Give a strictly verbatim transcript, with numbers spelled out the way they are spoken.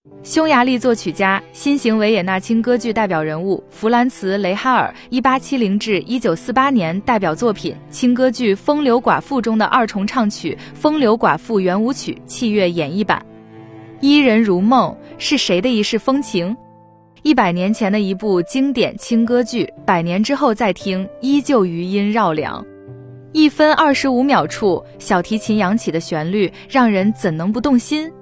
匈牙利作曲家，新型维也纳轻歌剧代表人物弗兰茨·雷哈尔 一八七零至一九四八年代表作品轻歌剧《风流寡妇》中的二重唱曲《风流寡妇圆舞曲》器乐演绎版。伊人如梦是谁的一世风情？一百年前的一部经典轻歌剧，百年之后再听，依旧余音绕梁。一分二十五秒处，小提琴扬起的旋律，让人怎能不动心？